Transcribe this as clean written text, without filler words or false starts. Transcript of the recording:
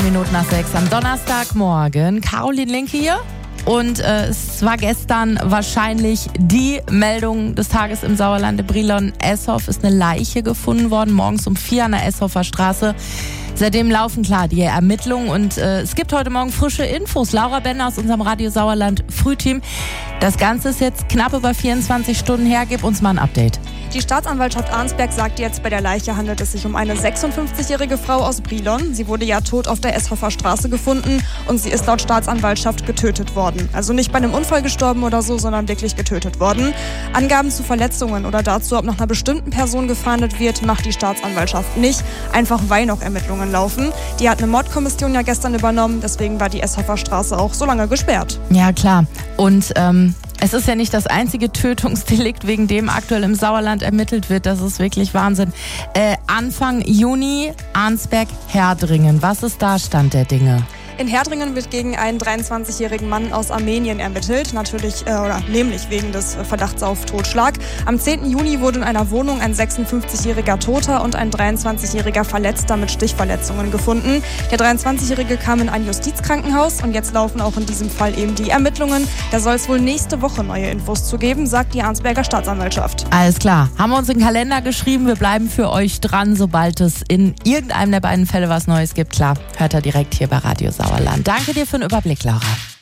Minuten nach 6 am Donnerstagmorgen. Caroline Linke hier. Und es war gestern wahrscheinlich die Meldung des Tages im Sauerland. Brilon-Eshoff ist eine Leiche gefunden worden, morgens um 4 an der Esshoffer Straße. Seitdem laufen klar die Ermittlungen und es gibt heute Morgen frische Infos. Laura Bender aus unserem Radio Sauerland Frühteam. Das Ganze ist jetzt knapp über 24 Stunden her. Gib uns mal ein Update. Die Staatsanwaltschaft Arnsberg sagt jetzt, bei der Leiche handelt es sich um eine 56-jährige Frau aus Brilon. Sie wurde ja tot auf der Esshoffer Straße gefunden und sie ist laut Staatsanwaltschaft getötet worden. Also nicht bei einem Unfall gestorben oder so, sondern wirklich getötet worden. Angaben zu Verletzungen oder dazu, ob nach einer bestimmten Person gefahndet wird, macht die Staatsanwaltschaft nicht. Einfach weil noch Ermittlungen laufen. Die hat eine Mordkommission ja gestern übernommen, deswegen war die Esshoffer Straße auch so lange gesperrt. Ja, klar. Und es ist ja nicht das einzige Tötungsdelikt, wegen dem aktuell im Sauerland ermittelt wird. Das ist wirklich Wahnsinn. Anfang Juni, Arnsberg-Herdringen. Was ist da Stand der Dinge? In Herdringen wird gegen einen 23-jährigen Mann aus Armenien ermittelt, nämlich wegen des Verdachts auf Totschlag. Am 10. Juni wurde in einer Wohnung ein 56-jähriger Toter und ein 23-jähriger Verletzter mit Stichverletzungen gefunden. Der 23-jährige kam in ein Justizkrankenhaus und jetzt laufen auch in diesem Fall eben die Ermittlungen. Da soll es wohl nächste Woche neue Infos zu geben, sagt die Arnsberger Staatsanwaltschaft. Alles klar. Haben wir uns in den Kalender geschrieben. Wir bleiben für euch dran, sobald es in irgendeinem der beiden Fälle was Neues gibt. Klar, hört er direkt hier bei Radio Sauerland. Danke dir für den Überblick, Laura.